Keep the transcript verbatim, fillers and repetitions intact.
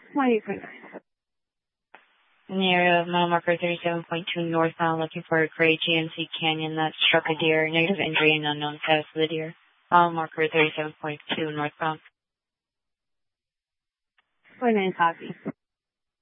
one eight point nine. In the area of mile marker thirty-seven point two northbound, looking for a gray G M C Canyon that struck a deer. Negative injury and unknown status of the deer. Mile marker thirty-seven point two northbound. Point nine copy.